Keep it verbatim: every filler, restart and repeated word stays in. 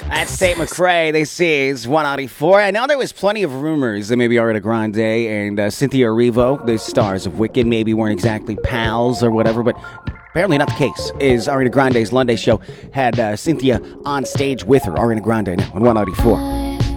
That's Tate McRae. This is one ninety-four. I know there was plenty of rumors that maybe Ariana Grande and uh, Cynthia Erivo, the stars of Wicked, maybe weren't exactly pals or whatever, but apparently not the case. Is Ariana Grande's Lunday show had uh, Cynthia on stage with her. Ariana Grande now on one ninety-four.